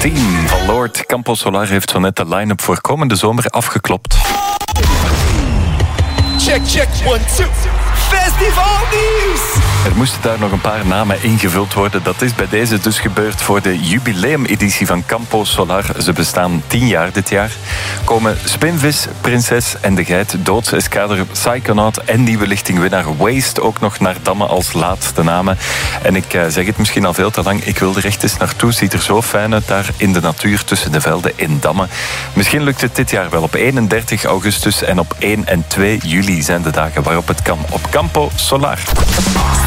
Team van Lord. Campo Solar heeft zo net de line-up voor komende zomer afgeklopt. Check, 1, 2. Festivalnieuws! Er moesten daar nog een paar namen ingevuld worden. Dat is bij deze dus gebeurd voor de jubileumeditie van Campo Solar. Ze bestaan 10 jaar dit jaar. Komen Spinvis, Prinses en de Geit, Doods Eskader, Psychonaut en nieuwe lichtingwinnaar Waste ook nog naar Damme als laatste namen. En ik zeg het misschien al veel te lang, ik wil er echt eens naartoe. Ziet er zo fijn uit daar in de natuur tussen de velden in Damme. Misschien lukt het dit jaar wel. Op 31 augustus en op 1 en 2 juli zijn de dagen waarop het kan op Campo Solar.